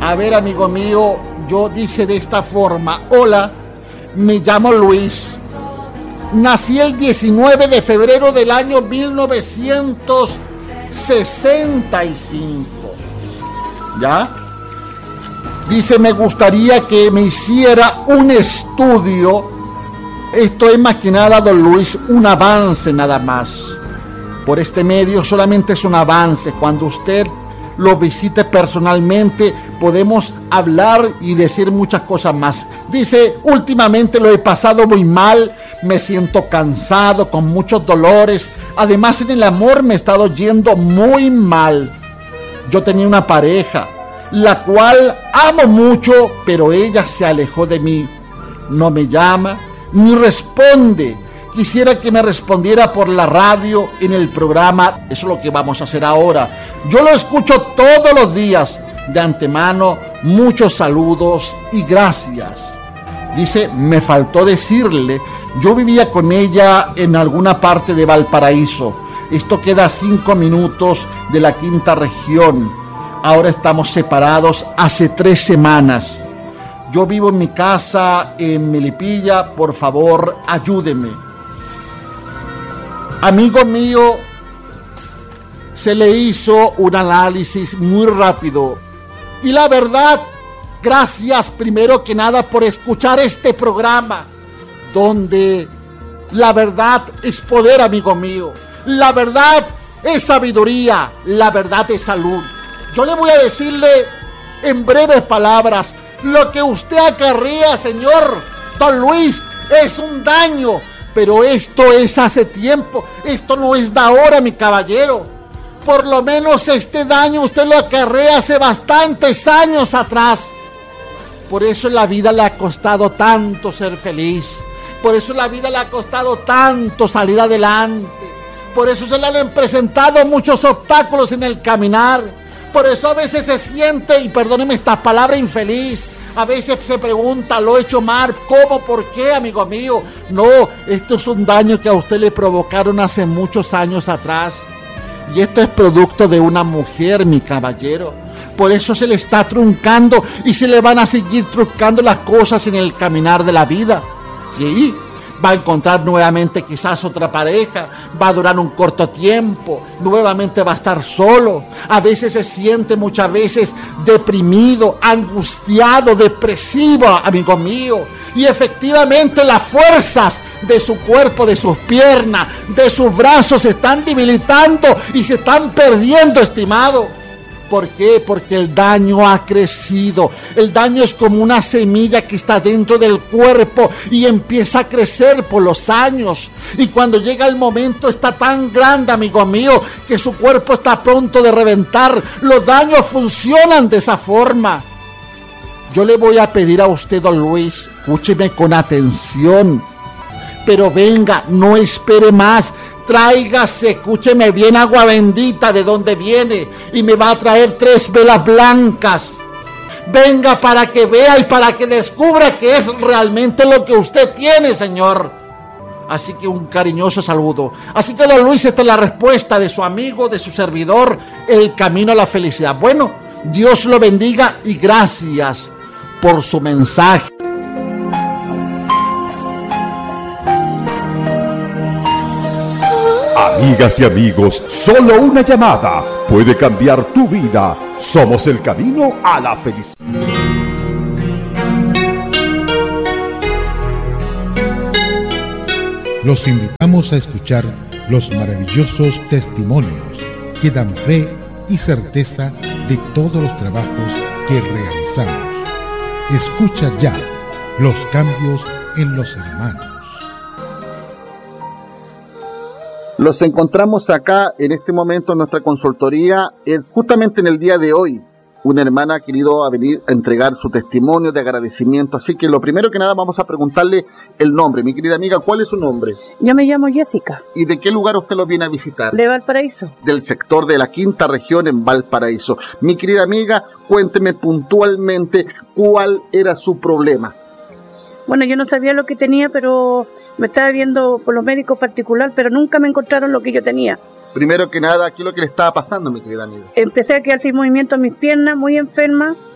A ver, amigo mío, yo dice de esta forma: hola, me llamo Luis. Nací el 19 de febrero del año 1965. ¿Ya? Dice, me gustaría que me hiciera un estudio. Esto es más que nada, don Luis, un avance nada más. Por este medio solamente es un avance. Cuando usted lo visite personalmente, podemos hablar y decir muchas cosas más. Dice, últimamente lo he pasado muy mal, me siento cansado, con muchos dolores. Además, en el amor me he estado yendo muy mal. Yo tenía una pareja, la cual amo mucho, pero ella se alejó de mí. No me llama, ni responde. Quisiera que me respondiera por la radio en el programa. Eso es lo que vamos a hacer ahora. Yo lo escucho todos los días. De antemano, muchos saludos y gracias. Dice, me faltó decirle, yo vivía con ella en alguna parte de Valparaíso. Esto queda a 5 minutos de la quinta región. Ahora estamos separados hace 3 semanas. Yo vivo en mi casa en Melipilla. Por favor, ayúdeme. Amigo mío, se le hizo un análisis muy rápido. Y la verdad, gracias primero que nada por escuchar este programa, donde la verdad es poder, amigo mío. La verdad es sabiduría, la verdad es salud. Yo le voy a decirle en breves palabras, lo que usted acarrea, señor don Luis, es un daño. Pero esto es hace tiempo, esto no es de ahora, mi caballero. Por lo menos este daño usted lo acarrea hace bastantes años atrás. Por eso la vida le ha costado tanto ser feliz. Por eso la vida le ha costado tanto salir adelante. Por eso se le han presentado muchos obstáculos en el caminar. Por eso a veces se siente, y perdóneme esta palabra, infeliz. A veces se pregunta, ¿lo he hecho mal? ¿Cómo? ¿Por qué, amigo mío? No, esto es un daño que a usted le provocaron hace muchos años atrás. Y esto es producto de una mujer, mi caballero. Por eso se le está truncando y se le van a seguir truncando las cosas en el caminar de la vida. Sí, va a encontrar nuevamente quizás otra pareja, va a durar un corto tiempo, nuevamente va a estar solo. A veces se siente muchas veces deprimido, angustiado, depresivo, amigo mío. Y efectivamente las fuerzas de su cuerpo, de sus piernas, de sus brazos se están debilitando y se están perdiendo, estimado. ¿Por qué? Porque el daño ha crecido. El daño es como una semilla que está dentro del cuerpo y empieza a crecer por los años. Y cuando llega el momento está tan grande, amigo mío, que su cuerpo está pronto de reventar. Los daños funcionan de esa forma. Yo le voy a pedir a usted, don Luis, escúcheme con atención. Pero venga, no espere más. Tráigase, escúcheme bien, agua bendita de donde viene y me va a traer 3 velas blancas. Venga para que vea y para que descubra que es realmente lo que usted tiene, señor. Así que un cariñoso saludo. Así que don Luis, esta es la respuesta de su amigo, de su servidor, el camino a la felicidad. Bueno, Dios lo bendiga y gracias por su mensaje. Amigas y amigos, solo una llamada puede cambiar tu vida. Somos el camino a la felicidad. Los invitamos a escuchar los maravillosos testimonios que dan fe y certeza de todos los trabajos que realizamos. Escucha ya los cambios en los hermanos. Los encontramos acá en este momento en nuestra consultoría. Es justamente en el día de hoy. Una hermana ha querido venir a entregar su testimonio de agradecimiento. Así que lo primero que nada vamos a preguntarle el nombre. Mi querida amiga, ¿cuál es su nombre? Yo me llamo Jessica. ¿Y de qué lugar usted lo viene a visitar? De Valparaíso. Del sector de la quinta región en Valparaíso. Mi querida amiga, cuénteme puntualmente cuál era su problema. Bueno, yo no sabía lo que tenía, pero me estaba viendo por los médicos particular, pero nunca me encontraron lo que yo tenía. Primero que nada, ¿qué es lo que le estaba pasando, mi querida amiga? Empecé a quedar sin movimiento en mis piernas, muy enferma,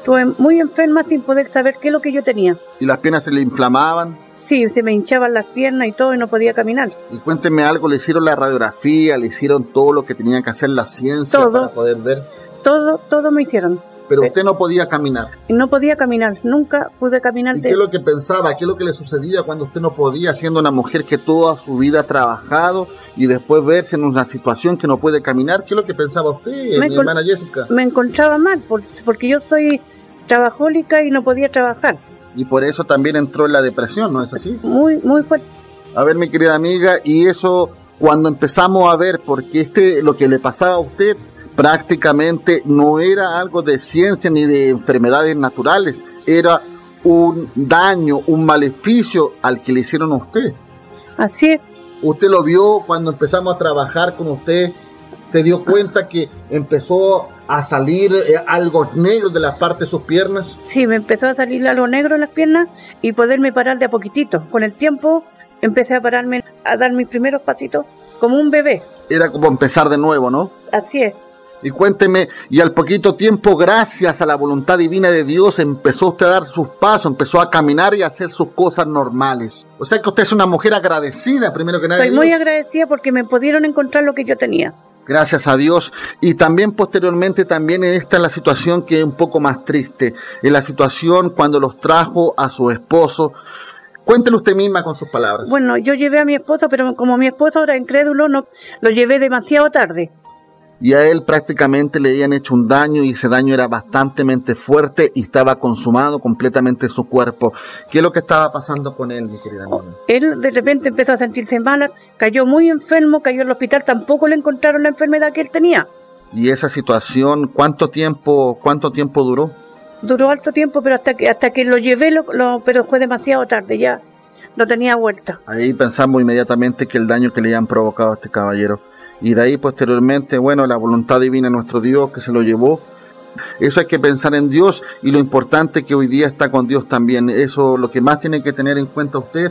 Estuve muy enferma sin poder saber qué es lo que yo tenía. ¿Y las piernas se le inflamaban? Sí, se me hinchaban las piernas y todo y no podía caminar. Y cuénteme algo, ¿le hicieron la radiografía? ¿Le hicieron todo lo que tenían que hacer la ciencia todo, para poder ver? Todo me hicieron. Pero usted no podía caminar. No podía caminar, nunca pude caminar. ¿Y qué es lo que pensaba? ¿Qué es lo que le sucedía cuando usted no podía, siendo una mujer que toda su vida ha trabajado y después verse en una situación que no puede caminar? ¿Qué es lo que pensaba usted, mi hermana Jessica? Me encontraba mal, porque yo soy trabajólica y no podía trabajar. Y por eso también entró en la depresión, ¿no es así? Muy fuerte. A ver, mi querida amiga, y eso cuando empezamos a ver, porque lo que le pasaba a usted prácticamente no era algo de ciencia ni de enfermedades naturales, era un daño, un maleficio al que le hicieron a usted. Así es. Usted lo vio cuando empezamos a trabajar con usted, se dio cuenta que empezó a salir algo negro de la parte de sus piernas. Sí, me empezó a salir algo negro en las piernas y poderme parar de a poquitito. Con el tiempo empecé a pararme, a dar mis primeros pasitos como un bebé. Era como empezar de nuevo, ¿no? Así es. Y cuénteme, y al poquito tiempo, gracias a la voluntad divina de Dios, empezó usted a dar sus pasos, empezó a caminar y a hacer sus cosas normales. O sea que usted es una mujer agradecida, primero que nada. Estoy muy agradecida porque me pudieron encontrar lo que yo tenía. Gracias a Dios. Y también posteriormente, también esta es la situación que es un poco más triste. Es la situación cuando los trajo a su esposo. Cuéntelo usted misma con sus palabras. Bueno, yo llevé a mi esposo, pero como mi esposo era incrédulo, no, lo llevé demasiado tarde. Y a él prácticamente le habían hecho un daño y ese daño era bastante fuerte y estaba consumado completamente su cuerpo. ¿Qué es lo que estaba pasando con él, mi querida amiga? Él de repente empezó a sentirse mal, cayó muy enfermo, cayó al hospital, tampoco le encontraron la enfermedad que él tenía. ¿Y esa situación cuánto tiempo duró? Duró harto tiempo, pero hasta que lo llevé, pero fue demasiado tarde, ya no tenía vuelta. Ahí pensamos inmediatamente que el daño que le habían provocado a este caballero. Y de ahí posteriormente, bueno, la voluntad divina de nuestro Dios que se lo llevó. Eso hay que pensar en Dios y lo importante que hoy día está con Dios también. Eso lo que más tiene que tener en cuenta usted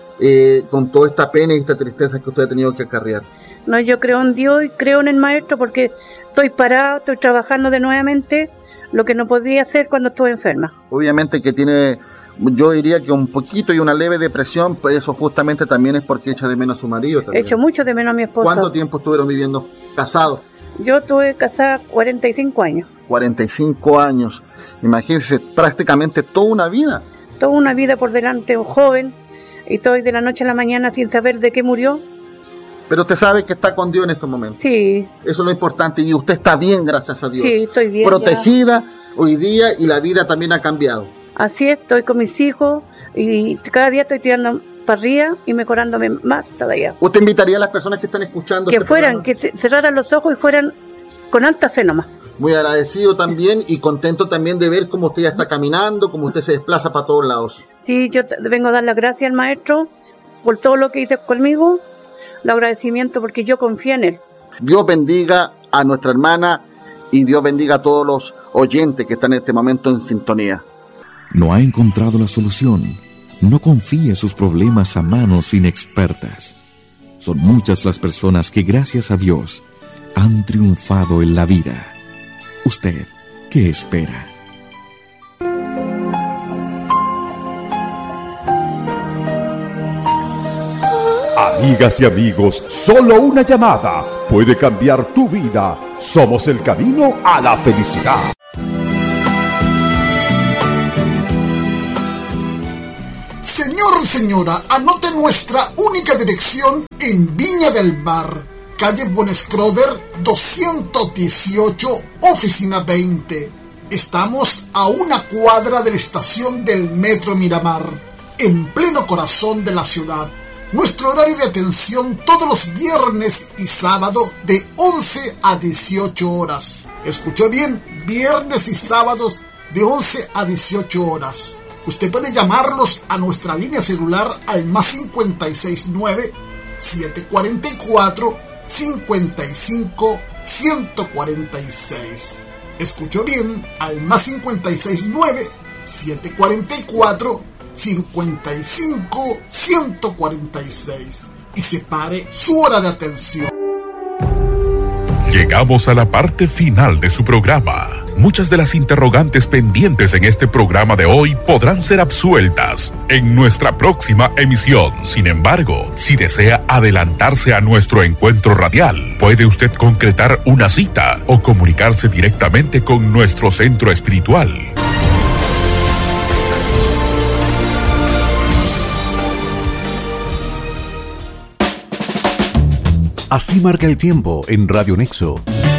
con toda esta pena y esta tristeza que usted ha tenido que acarrear. No, yo creo en Dios y creo en el Maestro porque estoy parado, estoy trabajando de nuevamente lo que no podía hacer cuando estuve enferma. Obviamente que tiene, yo diría que un poquito y una leve depresión, pues eso justamente también es porque echa de menos a su marido. También. Echo mucho de menos a mi esposo. ¿Cuánto tiempo estuvieron viviendo casados? Yo estuve casada 45 años. 45 años. Imagínense, prácticamente toda una vida. Toda una vida por delante, un joven, y estoy de la noche a la mañana sin saber de qué murió. Pero usted sabe que está con Dios en estos momentos. Sí. Eso es lo importante y usted está bien, gracias a Dios. Sí, estoy bien. Protegida ya. Hoy día y la vida también ha cambiado. Así es, estoy con mis hijos y cada día estoy tirando para arriba y mejorándome más todavía. ¿Usted invitaría a las personas que están escuchando que fueran, programa? Que cerraran los ojos y fueran con alta fe nomás? Muy agradecido también y contento también de ver cómo usted ya está caminando, cómo usted se desplaza para todos lados. Sí, yo vengo a dar las gracias al Maestro por todo lo que hizo conmigo, el agradecimiento porque yo confío en Él. Dios bendiga a nuestra hermana y Dios bendiga a todos los oyentes que están en este momento en sintonía. ¿No ha encontrado la solución? No confíe sus problemas a manos inexpertas. Son muchas las personas que gracias a Dios han triunfado en la vida. ¿Usted qué espera? Amigas y amigos, solo una llamada puede cambiar tu vida. Somos el camino a la felicidad. Señor, señora, anote nuestra única dirección en Viña del Mar, calle Bonescrover 218, oficina 20. Estamos a una cuadra de la estación del Metro Miramar, en pleno corazón de la ciudad. Nuestro horario de atención todos los viernes y sábado de 11 a 18 horas. ¿Escuchó bien? Viernes y sábados de 11 a 18 horas. Usted puede llamarlos a nuestra línea celular al más 569-744-55-146. ¿Escuchó bien? Al más 569-744-55-146. Y separe su hora de atención. Llegamos a la parte final de su programa. Muchas de las interrogantes pendientes en este programa de hoy podrán ser absueltas en nuestra próxima emisión. Sin embargo, si desea adelantarse a nuestro encuentro radial, puede usted concretar una cita o comunicarse directamente con nuestro centro espiritual. Así marca el tiempo en Radio Nexo.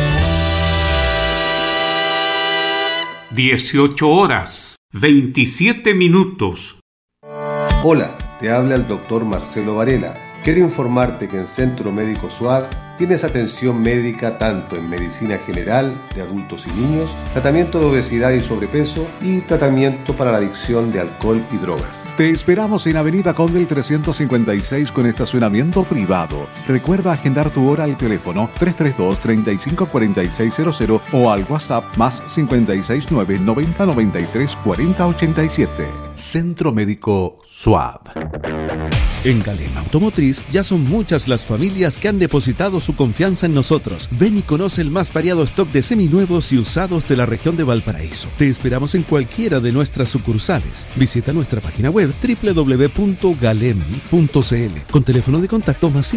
18 horas, 27 minutos. Hola, te habla el doctor Marcelo Varela. Quiero informarte que en Centro Médico SUAD tienes atención médica tanto en medicina general de adultos y niños, tratamiento de obesidad y sobrepeso y tratamiento para la adicción de alcohol y drogas. Te esperamos en Avenida Condel 356 con estacionamiento privado. Recuerda agendar tu hora al teléfono 332-354600 o al WhatsApp más 569 90 93 40 87. Centro Médico SUAD. En Galem Automotriz ya son muchas las familias que han depositado su confianza en nosotros. Ven y conoce el más variado stock de seminuevos y usados de la región de Valparaíso. Te esperamos en cualquiera de nuestras sucursales. Visita nuestra página web www.galem.cl con teléfono de contacto más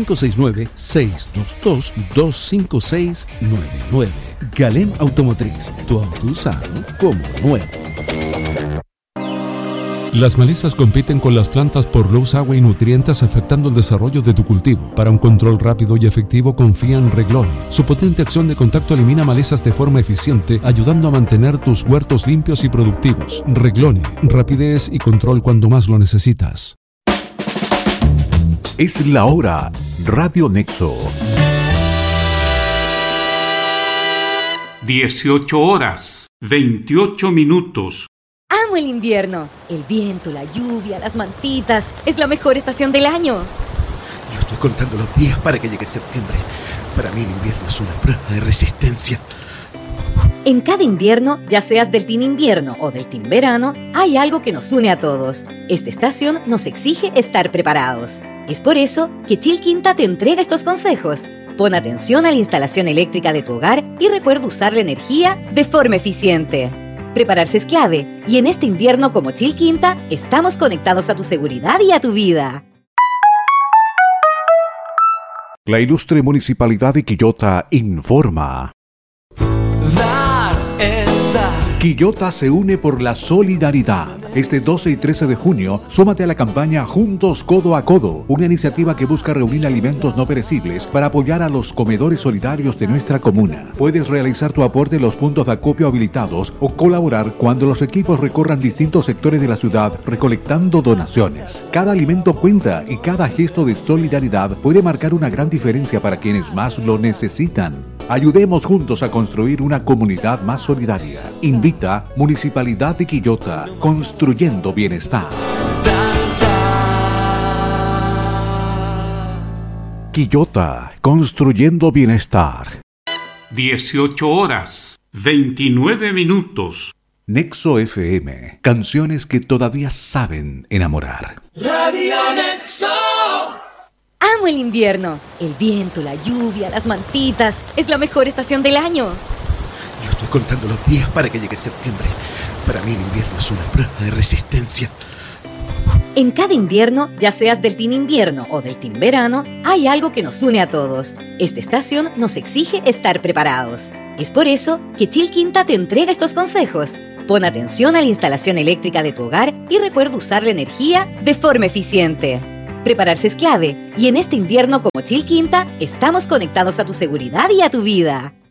569-622-25699. Galem Automotriz, tu auto usado como nuevo. Las malezas compiten con las plantas por luz, agua y nutrientes, afectando el desarrollo de tu cultivo. Para un control rápido y efectivo, confía en Reglone. Su potente acción de contacto elimina malezas de forma eficiente, ayudando a mantener tus huertos limpios y productivos. Reglone, rapidez y control cuando más lo necesitas. Es la hora. Radio Nexo. 18 horas, 28 minutos. Amo el invierno. El viento, la lluvia, las mantitas. Es la mejor estación del año. Yo estoy contando los días para que llegue septiembre. Para mí el invierno es una prueba de resistencia. En cada invierno, ya seas del team invierno o del team verano, hay algo que nos une a todos. Esta estación nos exige estar preparados. Es por eso que Chilquinta te entrega estos consejos. Pon atención a la instalación eléctrica de tu hogar y recuerda usar la energía de forma eficiente. Prepararse es clave, y en este invierno como Chilquinta, estamos conectados a tu seguridad y a tu vida. La ilustre Municipalidad de Quillota informa. Dar es dar. Quillota se une por la solidaridad. Este 12 y 13 de junio, súmate a la campaña Juntos Codo a Codo, una iniciativa que busca reunir alimentos no perecibles para apoyar a los comedores solidarios de nuestra comuna. Puedes realizar tu aporte en los puntos de acopio habilitados o colaborar cuando los equipos recorran distintos sectores de la ciudad recolectando donaciones. Cada alimento cuenta y cada gesto de solidaridad puede marcar una gran diferencia para quienes más lo necesitan. Ayudemos juntos a construir una comunidad más solidaria. Invita Municipalidad de Quillota, construyendo bienestar. Quillota, construyendo bienestar. 18 horas, 29 minutos. Nexo FM, canciones que todavía saben enamorar. Radio Nexo. Amo el invierno. El viento, la lluvia, las mantitas. Es la mejor estación del año. Yo estoy contando los días para que llegue septiembre. Para mí el invierno es una prueba de resistencia. En cada invierno, ya seas del team invierno o del team verano, hay algo que nos une a todos. Esta estación nos exige estar preparados. Es por eso que Chilquinta te entrega estos consejos. Pon atención a la instalación eléctrica de tu hogar y recuerda usar la energía de forma eficiente. Prepararse es clave, y en este invierno como Chilquinta, estamos conectados a tu seguridad y a tu vida.